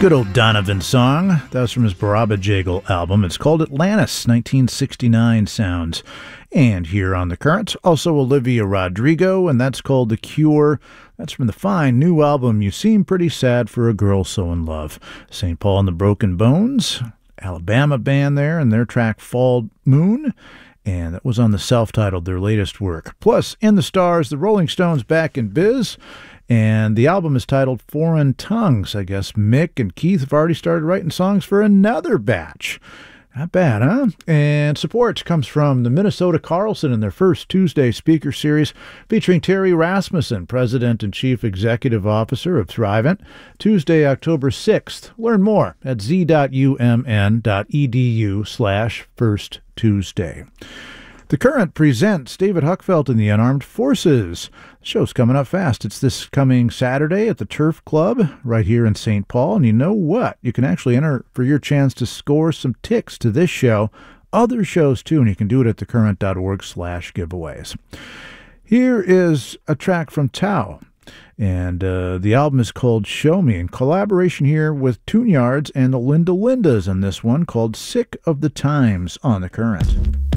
Good old Donovan song. That was from his Baraba Jagel album. It's called Atlantis, 1969 sounds. And here on The Current, also Olivia Rodrigo, and that's called The Cure. That's from the fine new album, You Seem Pretty Sad for a Girl So in Love. St. Paul and the Broken Bones, Alabama band there, and their track Fall Moon. And that was on the self-titled, their latest work. Plus, In the Stars, the Rolling Stones back in biz. And the album is titled Foreign Tongues. I guess Mick and Keith have already started writing songs for another batch. Not bad, huh? And support comes from the Minnesota Carlson in their first Tuesday speaker series featuring Terry Rasmussen, President and Chief Executive Officer of Thrivent, Tuesday, October 6th. Learn more at z.umn.edu/First Tuesday. The Current presents David Huckfelt and the Unarmed Forces. The show's coming up fast. It's this coming Saturday at the Turf Club right here in St. Paul. And you know what? You can actually enter for your chance to score some ticks to this show, other shows too, and you can do it at thecurrent.org/giveaways. Here is a track from Tao. And the album is called Show Me, in collaboration here with Tune Yards and the Linda Lindas on this one called Sick of the Times on The Current.